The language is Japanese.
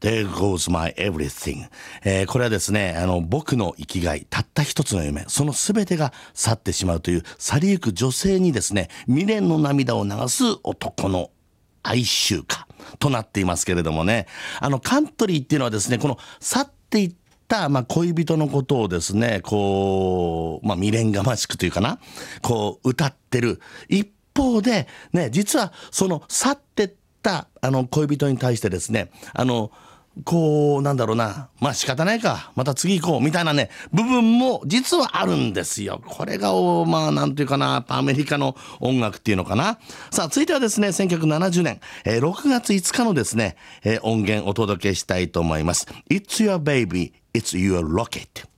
There goes my everything、これはですね、僕の生きがい、たった一つの夢、その全てが去ってしまうという去りゆく女性にですね、未練の涙を流す男の哀愁歌となっていますけれどもね、カントリーっていうのはですね、この去っていった恋人のことをですね、こう、未練がましくというかな、こう歌ってる一方でね、実はその去ってった恋人に対してですね、こうなんだろうな、仕方ないか、また次行こうみたいなね部分も実はあるんですよ。これがなんていうかな、アメリカの音楽っていうのかな。さあ続いてはですね、1970年、6月5日のですね、音源お届けしたいと思います。 It's your baby, it's your rocket。